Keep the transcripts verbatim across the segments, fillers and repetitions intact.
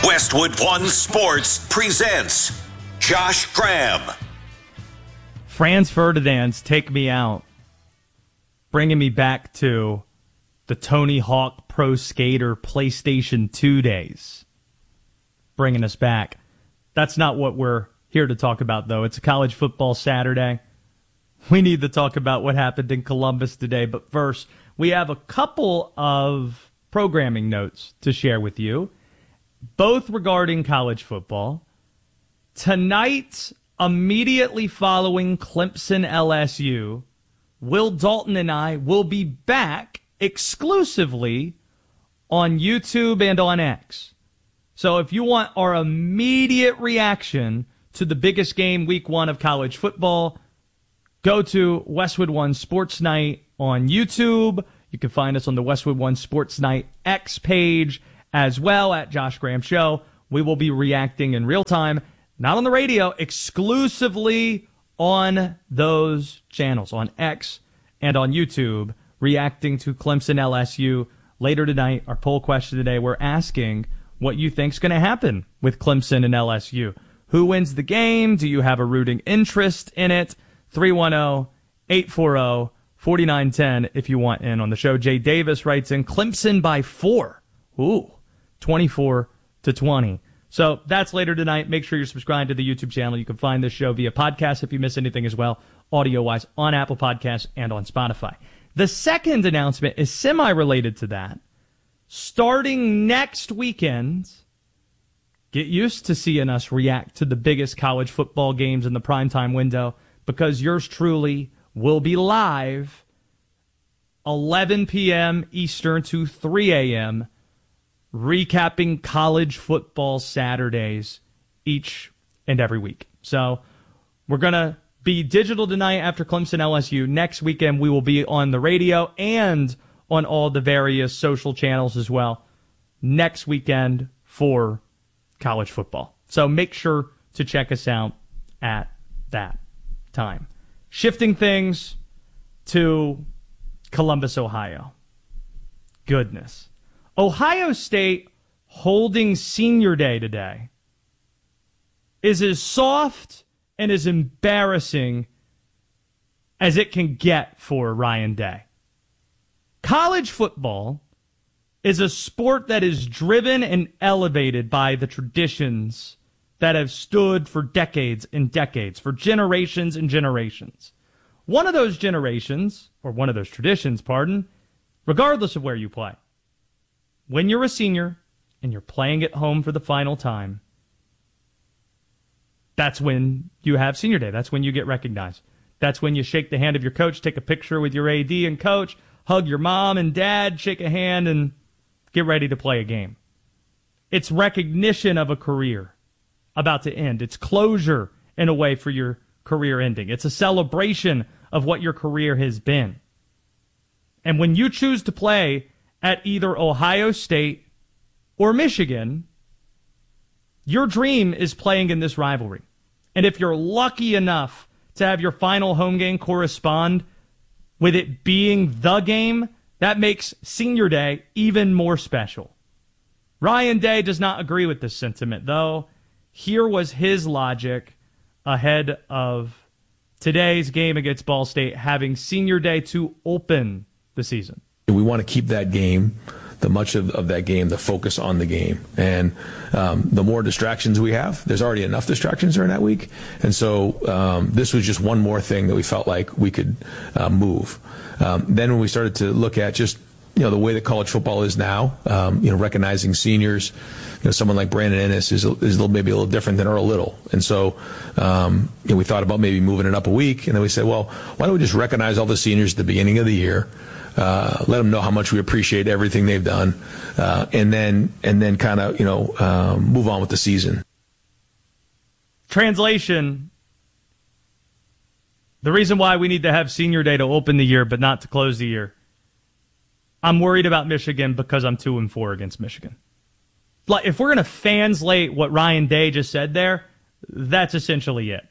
Westwood One Sports presents Josh Graham. Franz Ferdinand's Take Me Out, bringing me back to the Tony Hawk Pro Skater PlayStation two days. Bringing us back. That's not what we're here to talk about, though. It's a college football Saturday. We need to talk about what happened in Columbus today. But first, we have a couple of programming notes to share with you, both regarding college football. Tonight, immediately following Clemson L S U, Will Dalton and I will be back exclusively on YouTube and on X. So if you want our immediate reaction to the biggest game week one of college football, go to Westwood One Sports Night on YouTube. You can find us on the Westwood One Sports Night X page as well at Josh Graham Show. We will be reacting in real time, not on the radio, exclusively on those channels, on X and on YouTube, reacting to Clemson L S U later tonight. Our poll question today, we're asking what you think's going to happen with Clemson and L S U. Who wins the game? Do you have a rooting interest in it? three one zero, eight four zero, four nine one zero if you want in on the show. Jay Davis writes in, Clemson by four. Ooh, twenty-four to twenty. So that's later tonight. Make sure you're subscribed to the YouTube channel. You can find this show via podcast if you miss anything as well, audio-wise, on Apple Podcasts and on Spotify. The second announcement is semi-related to that. Starting next weekend, get used to seeing us react to the biggest college football games in the primetime window, because yours truly will be live eleven p.m. Eastern to three a.m., recapping college football Saturdays each and every week. So we're going to be digital tonight after Clemson L S U. Next weekend, we will be on the radio and on all the various social channels as well next weekend for college football. So make sure to check us out at that time. Shifting things to Columbus, Ohio. Goodness. Ohio State holding Senior Day today is as soft and as embarrassing as it can get for Ryan Day. College football is a sport that is driven and elevated by the traditions that have stood for decades and decades, for generations and generations. One of those generations, or one of those traditions, pardon, regardless of where you play, when you're a senior and you're playing at home for the final time, that's when you have Senior Day. That's when you get recognized. That's when you shake the hand of your coach, take a picture with your A D and coach, hug your mom and dad, shake a hand, and get ready to play a game. It's recognition of a career about to end. It's closure in a way for your career ending. It's a celebration of what your career has been. And when you choose to play at either Ohio State or Michigan, your dream is playing in this rivalry. And if you're lucky enough to have your final home game correspond with it being the game, that makes Senior Day even more special. Ryan Day does not agree with this sentiment, though. Here was his logic ahead of today's game against Ball State, having Senior Day to open the season. We want to keep that game, the much of, of that game, the focus on the game. And um, the more distractions we have, there's already enough distractions during that week. And so um, this was just one more thing that we felt like we could uh, move. Um, then when we started to look at just, you know, the way that college football is now, um, you know, recognizing seniors, you know, someone like Brandon Ennis is, is a little, maybe a little different than Earl Little. And so, um, you know, we thought about maybe moving it up a week. And then we said, well, why don't we just recognize all the seniors at the beginning of the year? Uh, let them know how much we appreciate everything they've done, uh, and then and then kind of, you know, um, move on with the season. Translation: the reason why we need to have Senior Day to open the year but not to close the year, I'm worried about Michigan because I'm two and four against Michigan. Like, if we're going to translate what Ryan Day just said there, that's essentially it.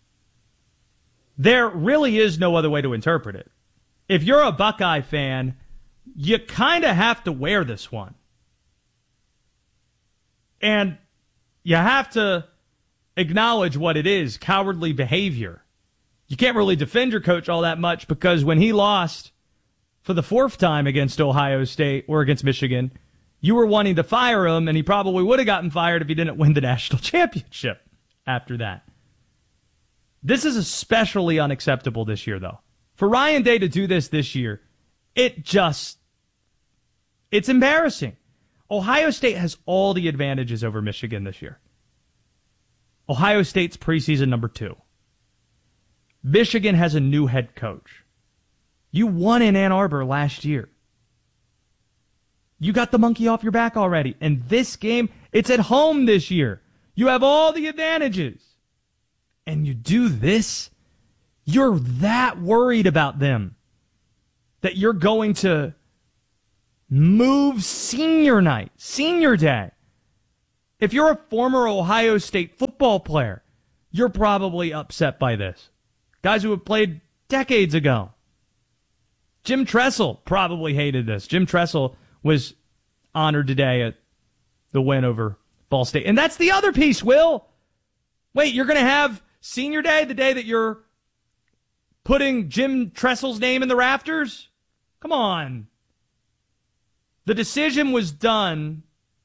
There really is no other way to interpret it. If you're a Buckeye fan, you kind of have to wear this one. And you have to acknowledge what it is, cowardly behavior. You can't really defend your coach all that much because when he lost for the fourth time against Ohio State or against Michigan, you were wanting to fire him, and he probably would have gotten fired if he didn't win the national championship after that. This is especially unacceptable this year, though. For Ryan Day to do this this year, it just, it's embarrassing. Ohio State has all the advantages over Michigan this year. Ohio State's preseason number two. Michigan has a new head coach. You won in Ann Arbor last year. You got the monkey off your back already. And this game, it's at home this year. You have all the advantages. And you do this? You're that worried about them that you're going to move senior night, senior day. If you're a former Ohio State football player, you're probably upset by this. Guys who have played decades ago. Jim Tressel probably hated this. Jim Tressel was honored today at the win over Ball State. And that's the other piece, Will. Wait, you're going to have senior day, the day that you're putting Jim Tressel's name in the rafters? Come on. The decision was done,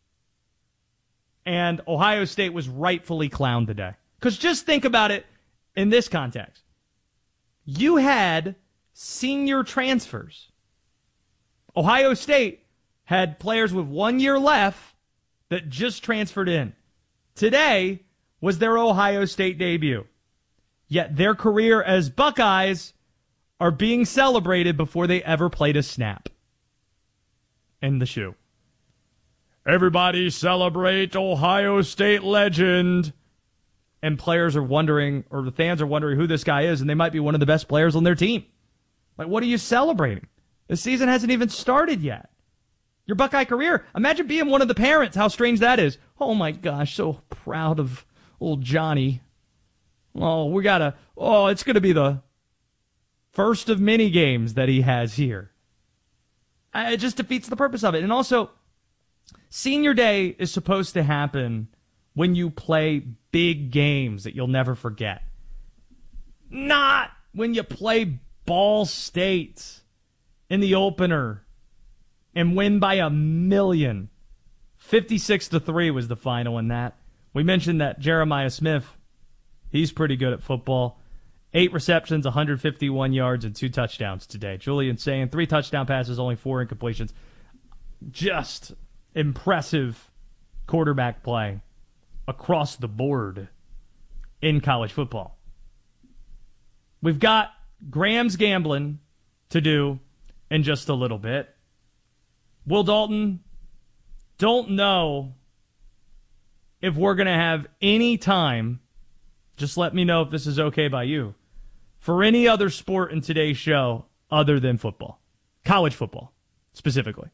and Ohio State was rightfully clowned today. Because just think about it in this context. You had senior transfers. Ohio State had players with one year left that just transferred in. Today was their Ohio State debut. Yet their career as Buckeyes are being celebrated before they ever played a snap. In the shoe. Everybody celebrate Ohio State legend. And players are wondering, or the fans are wondering who this guy is, and they might be one of the best players on their team. Like, what are you celebrating? The season hasn't even started yet. Your Buckeye career. Imagine being one of the parents, how strange that is. Oh my gosh, so proud of old Johnny. Oh, we gotta, oh, it's gonna be the first of many games that he has here. It just defeats the purpose of it. And also, senior day is supposed to happen when you play big games that you'll never forget. Not when you play Ball State in the opener and win by a million. fifty-six to three was the final in that. We mentioned that Jeremiah Smith, he's pretty good at football. Eight receptions, one hundred fifty-one yards, and two touchdowns today. Julian saying three touchdown passes, only four incompletions. Just impressive quarterback play across the board in college football. We've got Graham's gambling to do in just a little bit. Will Dalton, don't know if we're going to have any time, just let me know if this is okay by you, for any other sport in today's show other than football. College football, specifically.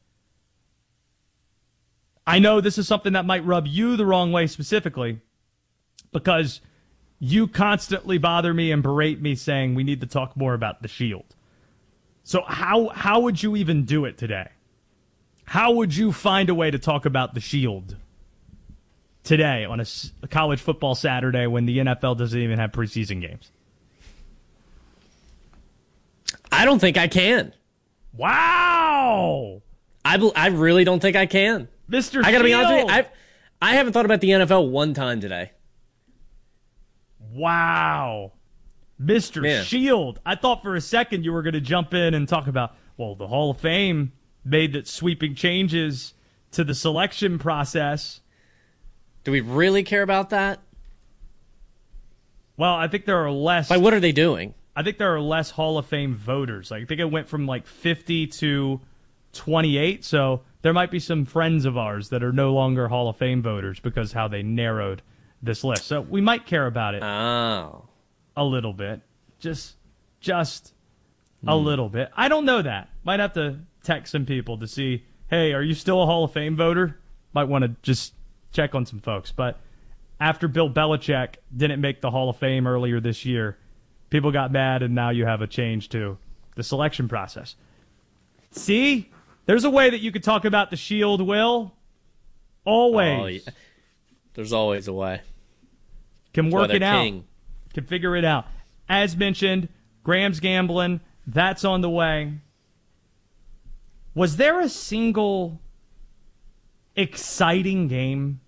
I know this is something that might rub you the wrong way specifically because you constantly bother me and berate me saying we need to talk more about the Shield. So how how would you even do it today? How would you find a way to talk about the Shield today on a, a college football Saturday when the N F L doesn't even have preseason games? I don't think I can. Wow! I, be, I really don't think I can. Mister I gotta Shield. be honest with you, I've, I haven't thought about the N F L one time today. Wow. Mister Man. Shield. I thought for a second you were going to jump in and talk about, well, the Hall of Fame made that sweeping changes to the selection process. Do we really care about that? Well, I think there are less. Like, what are they doing? I think there are less Hall of Fame voters. Like, I think it went from like fifty to twenty-eight, so there might be some friends of ours that are no longer Hall of Fame voters because how they narrowed this list. So we might care about it Oh. a little bit. Just just a little bit. I don't know that. Might have to text some people to see, hey, are you still a Hall of Fame voter? Might want to just check on some folks. But after Bill Belichick didn't make the Hall of Fame earlier this year, people got mad, and now you have a change to the selection process. See? There's a way that you could talk about the Shield, Will. Always. Oh, yeah. There's always a way. Can work it out. King. Can figure it out. As mentioned, Graham's gambling. That's on the way. Was there a single exciting game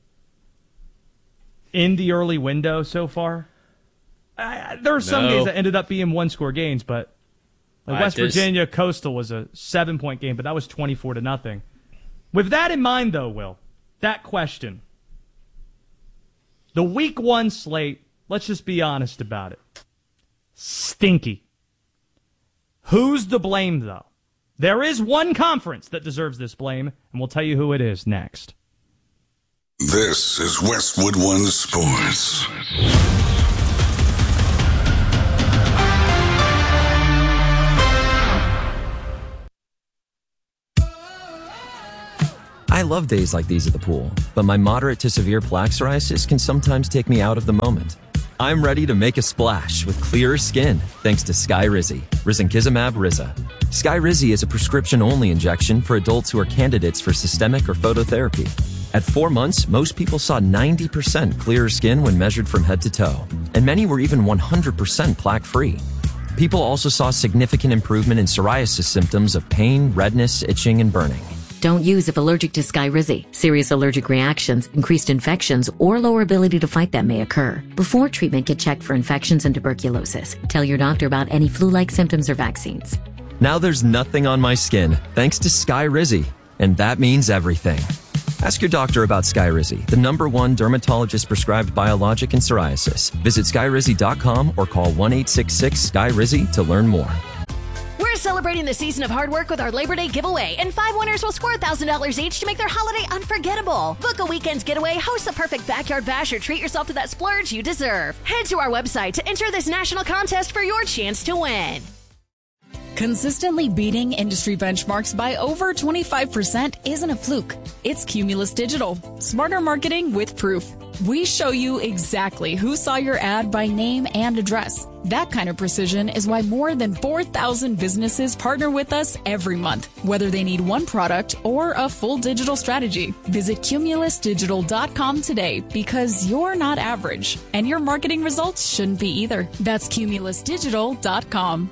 in the early window so far? I, there were some No. games that ended up being one-score games, but like I West just- Virginia Coastal was a seven-point game, but that was twenty-four to nothing. With that in mind, though, Will, that question, the week one slate, let's just be honest about it. Stinky. Who's to blame, though? There is one conference that deserves this blame, and we'll tell you who it is next. This is Westwood One Sports. I love days like these at the pool, but my moderate to severe plaque psoriasis can sometimes take me out of the moment. I'm ready to make a splash with clearer skin thanks to Skyrizi, risankizumab Riza. Skyrizi is a prescription-only injection for adults who are candidates for systemic or phototherapy. At four months, most people saw ninety percent clearer skin when measured from head to toe, and many were even one hundred percent plaque-free. People also saw significant improvement in psoriasis symptoms of pain, redness, itching, and burning. Don't use if allergic to Skyrizi. Serious allergic reactions, increased infections, or lower ability to fight them may occur. Before treatment, get checked for infections and tuberculosis. Tell your doctor about any flu-like symptoms or vaccines. Now there's nothing on my skin thanks to Skyrizi, and that means everything. Ask your doctor about Skyrizi, the number one dermatologist-prescribed biologic in psoriasis. Visit skyrizi dot com or call one eight six six Sky Rizzi to learn more. We're celebrating the season of hard work with our Labor Day giveaway, and five winners will score one thousand dollars each to make their holiday unforgettable. Book a weekend's getaway, host the perfect backyard bash, or treat yourself to that splurge you deserve. Head to our website to enter this national contest for your chance to win. Consistently beating industry benchmarks by over twenty-five percent isn't a fluke. It's Cumulus Digital. Smarter marketing with proof. We show you exactly who saw your ad by name and address. That kind of precision is why more than four thousand businesses partner with us every month, whether they need one product or a full digital strategy. Visit cumulus digital dot com today, because you're not average, and your marketing results shouldn't be either. That's cumulus digital dot com.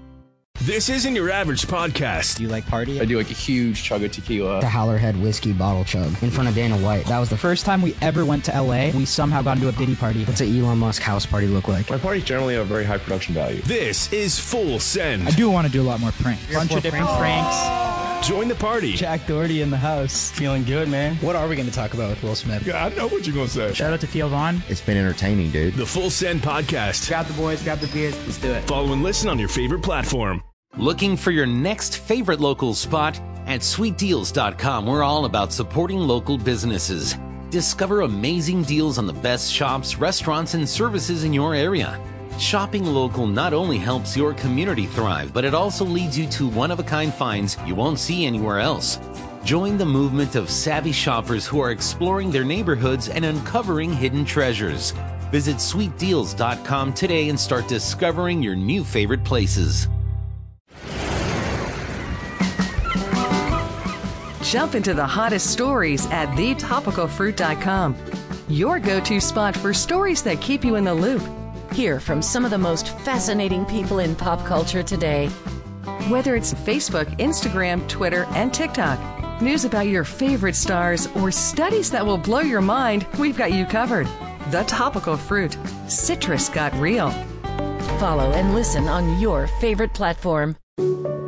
This isn't your average podcast. Do you like party? I do like a huge chug of tequila. The Howlerhead whiskey bottle chug in front of Dana White. That was the first time we ever went to L A. We somehow got into a biddy party. What's an Elon Musk house party look like? My parties generally have a very high production value. This is Full Send. I do want to do a lot more pranks. Bunch of different pranks. Join the party. Jack Doherty in the house. Feeling good, man. What are we going to talk about with Will Smith? Yeah, I know what you're going to say. Shout out to Theo Vaughn. It's been entertaining, dude. The Full Send podcast. Grab the boys, grab the beers. Let's do it. Follow and listen on your favorite platform. Looking for your next favorite local spot? At sweet deals dot com, we're all about supporting local businesses. Discover amazing deals on the best shops, restaurants, and services in your area. Shopping local not only helps your community thrive, but it also leads you to one-of-a-kind finds you won't see anywhere else. Join the movement of savvy shoppers who are exploring their neighborhoods and uncovering hidden treasures. Visit sweet deals dot com today and start discovering your new favorite places. Jump into the hottest stories at the topical fruit dot com. Your go-to spot for stories that keep you in the loop. Hear from some of the most fascinating people in pop culture today. Whether it's Facebook, Instagram, Twitter, and TikTok, news about your favorite stars, or studies that will blow your mind, we've got you covered. The Topical Fruit. Citrus got real. Follow and listen on your favorite platform.